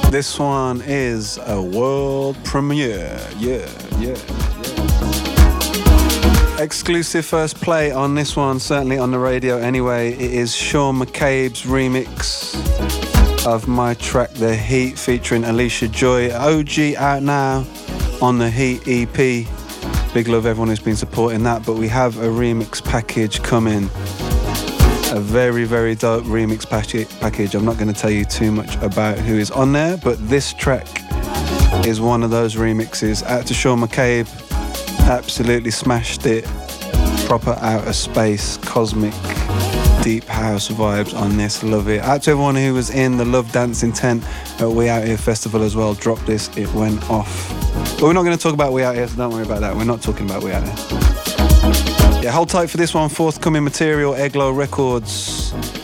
This one is a world premiere. Yeah. Exclusive first play on this one, certainly on the radio anyway. It is Sean McCabe's remix of my track The Heat featuring Alicia Joy. OG out now on the Heat EP. Big love everyone who's been supporting that, but we have a remix package coming. A very, very dope remix package. I'm not going to tell you too much about who is on there, but this track is one of those remixes. Out to Sean McCabe. Absolutely smashed it. Proper outer space, cosmic, deep house vibes on this. Love it. Out to everyone who was in the Love Dancing tent at We Out Here Festival as well. Drop this, it went off. But we're not going to talk about We Out Here, so don't worry about that. We're not talking about We Out Here. Yeah, hold tight for this one. Forthcoming material, Eglo Records.